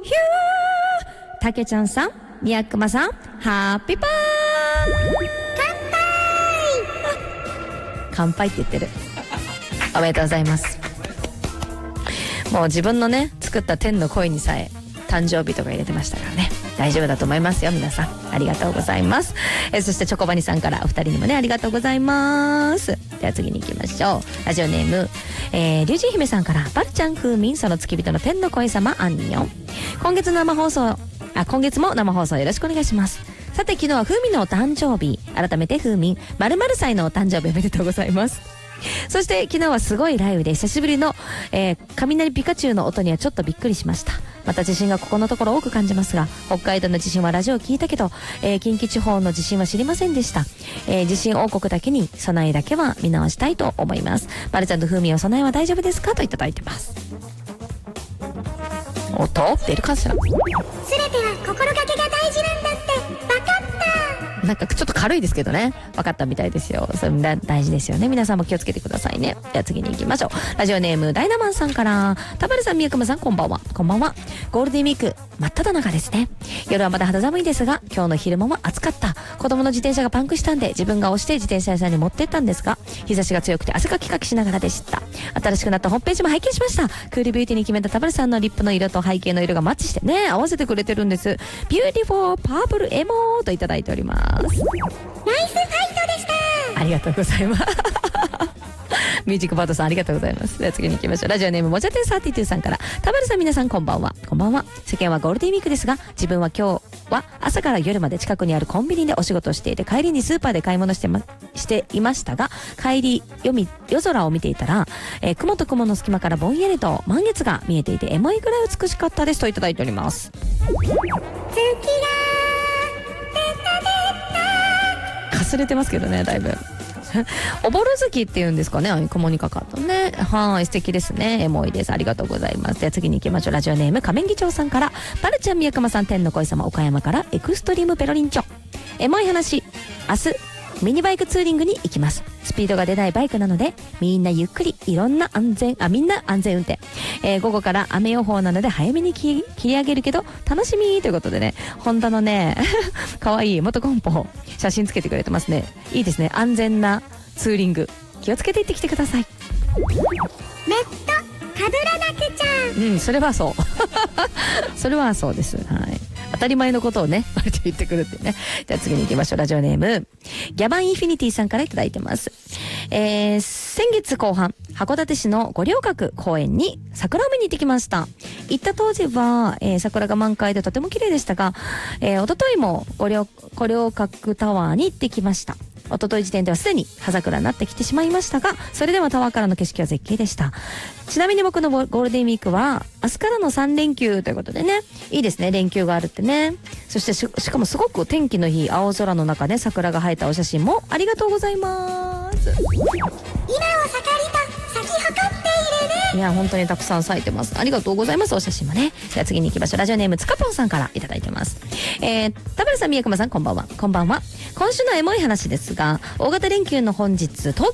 ヒュー。たけちゃんさん、みやくまさん、ハッピーパー。乾杯って言ってる。おめでとうございます。もう自分のね作った天の声にさえ誕生日とか入れてましたからね、大丈夫だと思いますよ。皆さんありがとうございます。そしてチョコバニさんからお二人にもねありがとうございます。では次に行きましょう。ラジオネーム、リュウジ姫さんから、バルちゃん、風民、その付き人の天の声様、アンニョン。今月も生放送よろしくお願いします。さて昨日は風民のお誕生日、改めて風民〇〇歳のお誕生日おめでとうございます。そして昨日はすごい雷雨で久しぶりの、雷ピカチュウの音にはちょっとびっくりしました。また地震がここのところ多く感じますが、北海道の地震はラジオを聞いたけど、近畿地方の地震は知りませんでした。地震王国だけに備えだけは見直したいと思います。バルちゃんと風味は備えは大丈夫ですかといただいてます。音出るかしら。 全ては心がけが大事なんだって分かった。 なんかちょっと軽いですけどね、分かったみたいですよ。それ大事ですよね。皆さんも気をつけてくださいね。では次に行きましょう。ラジオネームダイナマンさんから、田原さん、宮熊さん、こんばんは。こんばんは。ゴールデンウィーク真っ只中ですね。夜はまだ肌寒いですが、今日の昼間は暑かった。子供の自転車がパンクしたんで自分が押して自転車屋さんに持ってったんですが、日差しが強くて汗かきかきしながらでした。新しくなったホームページも拝見しました。クールビューティーに決めた田原さんのリップの色と背景の色がマッチしてね、合わせてくれてるんです。ビューティフォーパープルエモーといただいております。 ナイスファイトでした。 ありがとうございますミュージックバードさんありがとうございます。では次に行きましょう。ラジオネームもじゃてん32さんから、田原さん、皆さんこんばんは。こんばんは。世間はゴールデンウィークですが、自分は今日は朝から夜まで近くにあるコンビニでお仕事をしていて、帰りにスーパーで買い物していましたが、帰り夜空を見ていたら、雲と雲の隙間からぼんやりと満月が見えていて、エモいぐらい美しかったですといただいております。 月がかすれてますけどね、だいぶおぼろ月っていうんですかね、雲にかかったね。はい、素敵ですね。エモいです。ありがとうございます。では次に行きましょう。ラジオネーム仮面議長さんから、バルちゃん、宮熊さん、天の声様、岡山からエクストリームペロリンチョ。エモい話、明日ミニバイクツーリングに行きます。スピードが出ないバイクなので、みんなゆっくり、みんな安全運転。午後から雨予報なので早めに切り上げるけど楽しみということでね、ホンダのねかわいい元コンポ写真つけてくれてますね。いいですね。安全なツーリング、気をつけて行ってきてください。 ネットかぶらなくちゃ。 それはそうそれはそうです。はい、当たり前のことをね割と言ってくるってね。じゃあ次に行きましょう。ラジオネームギャバンインフィニティさんからいただいてます。先月後半、函館市の五稜郭公園に桜を見に行ってきました。行った当時は、桜が満開でとても綺麗でしたが、一昨日も五稜郭タワーに行ってきました。一昨日時点ではすでに葉桜になってきてしまいましたが、それでもタワーからの景色は絶景でした。ちなみに僕のゴールデンウィークは明日からの3連休ということでね、いいですね、連休があるってね。そして しかもすごく天気のいい青空の中ね、桜が生えたお写真もありがとうございます。 今を盛りと咲き誇っているね。 いや本当にたくさん咲いてます。ありがとうございます。お写真もね。では次に行きましょう。ラジオネームつかぽんさんからいただいてます。田原さん、宮熊さん、こんばんは。こんばんは。今週のエモい話ですが、大型連休の本日、東